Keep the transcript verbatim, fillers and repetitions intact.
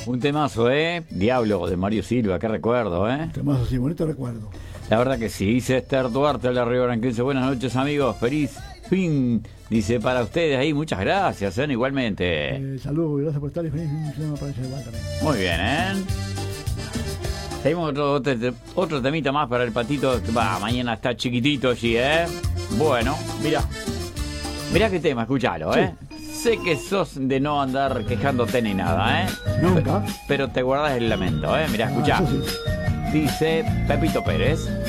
un temazo, ¿eh? Diablo, de Mario Silva, qué recuerdo, ¿eh? Temazo, sí, bonito recuerdo. La verdad que sí. Dice Esther Duarte, la Río Branquense. Buenas noches, amigos. Feliz fin. Dice para ustedes ahí, muchas gracias, ¿eh? Igualmente. Eh, saludos, gracias por estar y feliz fin de semana para ella igual también. Muy bien, ¿eh? Tenemos otro, otro, otro temita más para el patito. Va, mañana está chiquitito allí, ¿eh? Bueno, mira. Mirá qué tema, escuchalo, ¿eh? Sí. Sé que sos de no andar quejándote ni nada, ¿eh? Nunca. Pero te guardas el lamento, ¿eh? Mirá, escuchá. Ah, sí. Dice Pepito Pérez.